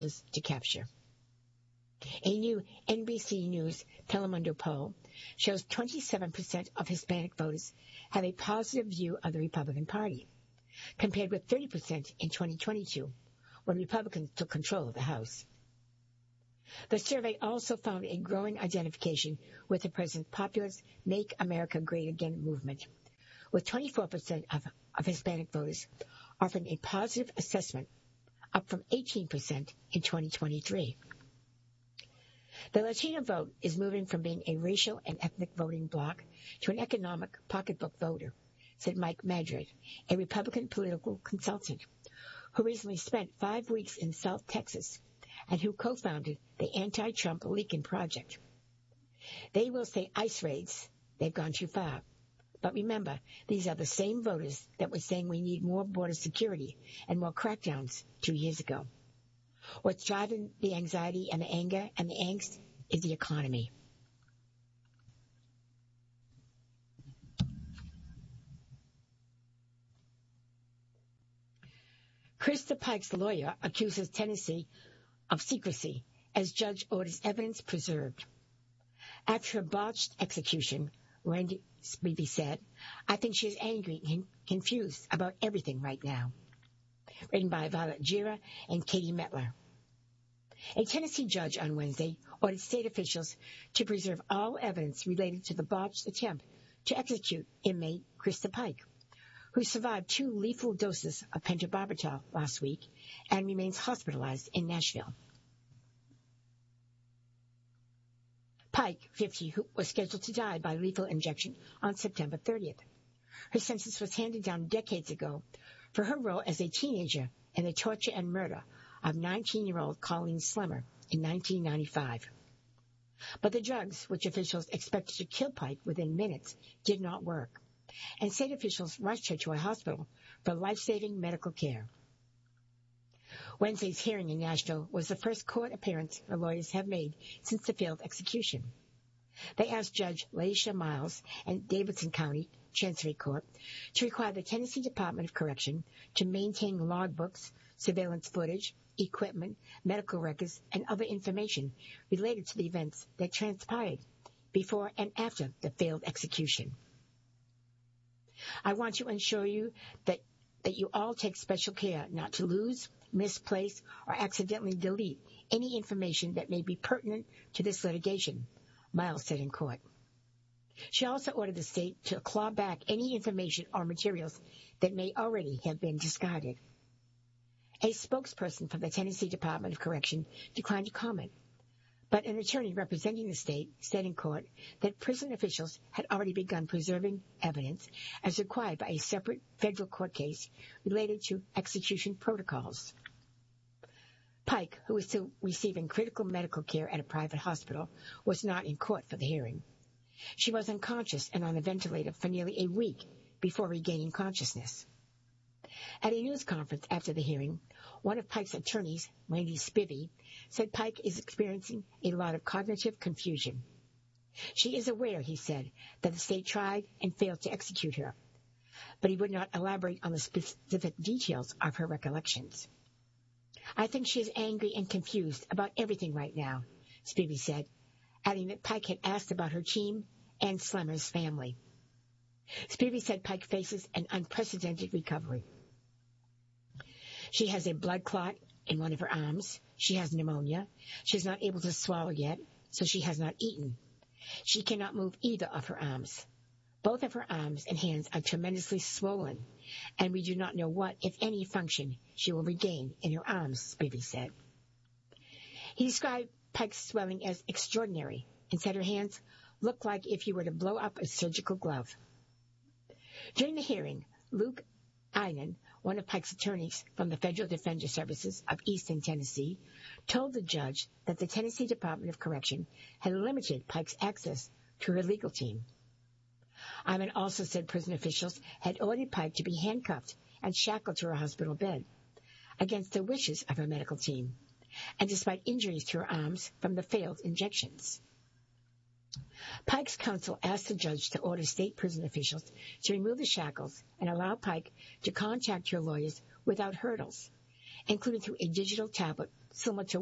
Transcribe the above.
to capture. A new NBC News Telemundo poll shows 27% of Hispanic voters have a positive view of the Republican Party, compared with 30% in 2022, when Republicans took control of the House. The survey also found a growing identification with the president's populist Make America Great Again movement, with 24% of Hispanic voters offering a positive assessment, up from 18% in 2023. The Latino vote is moving from being a racial and ethnic voting bloc to an economic pocketbook voter, said Mike Madrid, a Republican political consultant, who recently spent 5 weeks in South Texas and who co-founded the anti-Trump Lincoln Project. They will say ICE raids, they've gone too far. But remember, these are the same voters that were saying we need more border security and more crackdowns 2 years ago. What's driving the anxiety and the anger and the angst is the economy. Krista Pike's lawyer accuses Tennessee of secrecy as judge orders evidence preserved. After a botched execution, Randy Spivey said, "I think she is angry and confused about everything right now." Written by Violet Gira and Katie Metler. A Tennessee judge on Wednesday ordered state officials to preserve all evidence related to the botched attempt to execute inmate Krista Pike, who survived 2 lethal doses of pentobarbital last week and remains hospitalized in Nashville. Pike, 50, who was scheduled to die by lethal injection on September 30th. Her sentence was handed down decades ago for her role as a teenager in the torture and murder of 19-year-old Colleen Slemmer in 1995. But the drugs, which officials expected to kill Pike within minutes, did not work, and state officials rushed her to a hospital for life-saving medical care. Wednesday's hearing in Nashville was the first court appearance her lawyers have made since the failed execution. They asked Judge Laisha Miles and Davidson County Chancery Court to require the Tennessee Department of Correction to maintain logbooks, surveillance footage, equipment, medical records, and other information related to the events that transpired before and after the failed execution. I want to ensure you that you all take special care not to lose, misplace, or accidentally delete any information that may be pertinent to this litigation, Miles said in court. She also ordered the state to claw back any information or materials that may already have been discarded. A spokesperson for the Tennessee Department of Correction declined to comment, but an attorney representing the state said in court that prison officials had already begun preserving evidence as required by a separate federal court case related to execution protocols. Pike, who was still receiving critical medical care at a private hospital, was not in court for the hearing. She was unconscious and on a ventilator for nearly a week before regaining consciousness. At a news conference after the hearing, one of Pike's attorneys, Randy Spivey, said Pike is experiencing a lot of cognitive confusion. She is aware, he said, that the state tried and failed to execute her, but he would not elaborate on the specific details of her recollections. I think she is angry and confused about everything right now, Spivey said, adding that Pike had asked about her team and Slemmer's family. Spivey said Pike faces an unprecedented recovery. She has a blood clot in one of her arms. She has pneumonia. She is not able to swallow yet, so she has not eaten. She cannot move either of her arms. Both of her arms and hands are tremendously swollen, and we do not know what, if any, function she will regain in her arms, Spivey said. He described Pike's swelling as extraordinary and said her hands looked like if you were to blow up a surgical glove. During the hearing, Luke Einen, one of Pike's attorneys from the Federal Defender Services of Eastern Tennessee, told the judge that the Tennessee Department of Correction had limited Pike's access to her legal team. Einen also said prison officials had ordered Pike to be handcuffed and shackled to her hospital bed, against the wishes of her medical team, and despite injuries to her arms from the failed injections. Pike's counsel asked the judge to order state prison officials to remove the shackles and allow Pike to contact her lawyers without hurdles, including through a digital tablet similar to